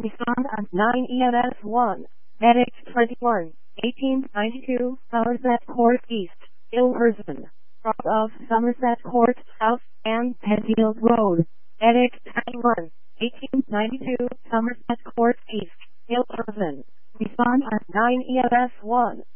Respond on 9 EMS 1. Medic 21, 1892, Somerset Court East, Ilverston, south of Somerset Court South and Penfield Road. Medic 21, 1892, Somerset Court East, Ilverston. Respond on 9 EMS 1.